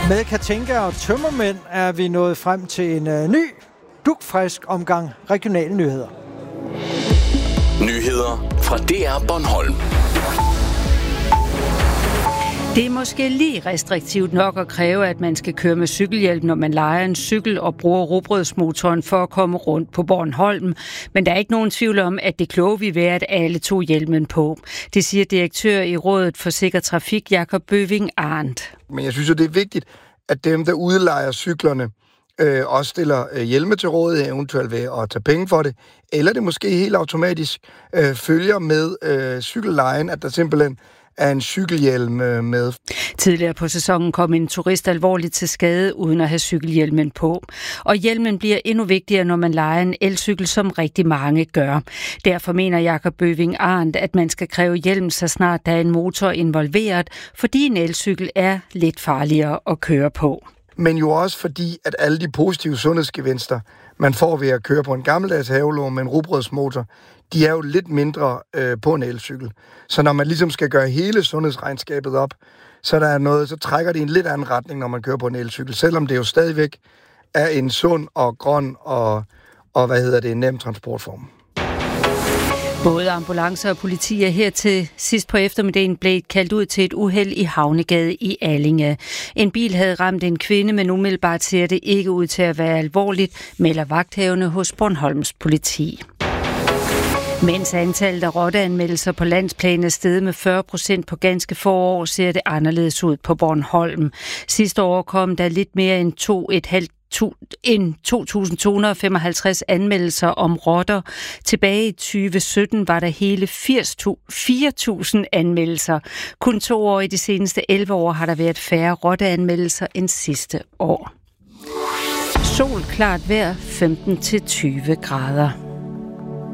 Med Katinka og tømmermænd er vi nået frem til en ny, dugfrisk omgang regionale nyheder. Nyheder fra DR Bornholm. Det er måske lige restriktivt nok at kræve, at man skal køre med cykelhjelm, når man lejer en cykel og bruger rugbrødsmotoren for at komme rundt på Bornholm. Men der er ikke nogen tvivl om, at det kloge vil være, at alle tog hjelmen på. Det siger direktør i Rådet for Sikker Trafik, Jakob Bøving Arndt. Men jeg synes jo, det er vigtigt, at dem, der udlejer cyklerne, også stiller hjelme til rådighed, eventuelt ved at tage penge for det, eller det måske helt automatisk følger med cykellejen, at der simpelthen er en cykelhjelm med. Tidligere på sæsonen kom en turist alvorligt til skade uden at have cykelhjelmen på. Og hjelmen bliver endnu vigtigere, når man lejer en elcykel, som rigtig mange gør. Derfor mener Jakob Bøving Arndt, at man skal kræve hjelm, så snart der er en motor involveret, fordi en elcykel er lidt farligere at køre på. Men jo også fordi, at alle de positive sundhedsgevinster, man får ved at køre på en gammeldags havelåge med en rugbrødsmotor, de er jo lidt mindre på en elcykel. Så når man ligesom skal gøre hele sundhedsregnskabet op, så trækker det i en lidt anden retning, når man kører på en elcykel, selvom det jo stadigvæk er en sund og grøn og en nem transportform. Både ambulancer og politi er her til sidst på eftermiddagen blevet kaldt ud til et uheld i Havnegade i Allinge. En bil havde ramt en kvinde, men umiddelbart ser det ikke ud til at være alvorligt, melder vagthavende hos Bornholms politi. Mens antallet af rotteanmeldelser på landsplan er steget med 40% på ganske få år, ser det anderledes ud på Bornholm. Sidste år kom der lidt mere end 2.255 anmeldelser om rotter. Tilbage i 2017 var der hele 4.000 anmeldelser. Kun 2 år i de seneste 11 år har der været færre rotteanmeldelser end sidste år. Sol, klart vejr, 15-20 grader.